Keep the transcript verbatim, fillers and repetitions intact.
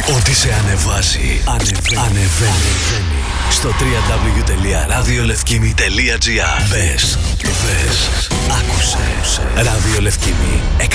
Ό,τι σε ανεβάζει, ανεβαίνει. ανεβαίνει. Στο double-u double-u double-u τελεία ραδιολευκήμι τελεία τζι άρ. Μπες, μπες, άκουσε. Ραδιολευκήμι εκατό